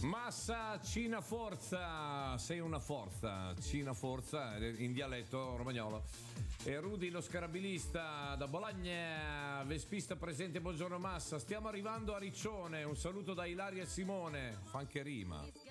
Massa Cina Forza, sei una forza, Cina Forza in dialetto romagnolo. E Rudy lo scarabilista da Bologna, vespista presente, buongiorno Massa, stiamo arrivando a Riccione, un saluto da Ilaria e Simone, fa anche rima.